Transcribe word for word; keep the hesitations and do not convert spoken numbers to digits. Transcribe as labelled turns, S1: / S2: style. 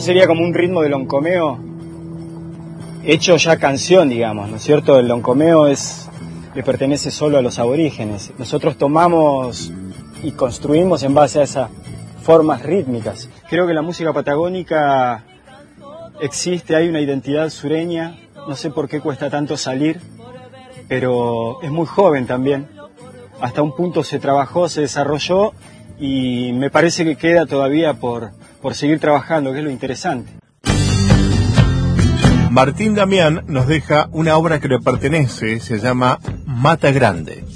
S1: sería como un ritmo de loncomeo hecho ya canción, digamos, ¿no es cierto? El loncomeo es, le pertenece solo a los aborígenes. Nosotros tomamos y construimos en base a esas formas rítmicas. Creo que la música patagónica existe, hay una identidad sureña, no sé por qué cuesta tanto salir, pero es muy joven también. Hasta un punto se trabajó, se desarrolló y me parece que queda todavía por, por seguir trabajando, que es lo interesante.
S2: Martín Damián nos deja una obra que le pertenece, se llama Mata Grande.